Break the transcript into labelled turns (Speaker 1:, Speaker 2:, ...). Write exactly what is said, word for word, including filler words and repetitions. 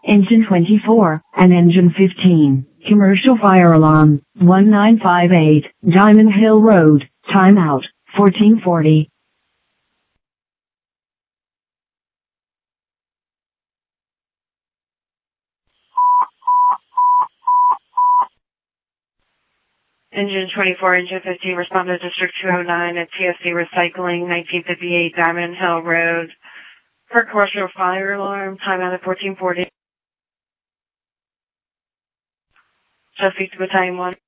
Speaker 1: Engine twenty-four, and Engine fifteen. Commercial fire alarm, one nine five eight, Diamond Hill Road, timeout, fourteen forty.
Speaker 2: Engine twenty-four, Engine fifteen, respond to District two oh nine at T S C Recycling, nineteen fifty-eight Diamond Hill Road. For commercial fire alarm, timeout at fourteen forty. Just speak to Battalion one.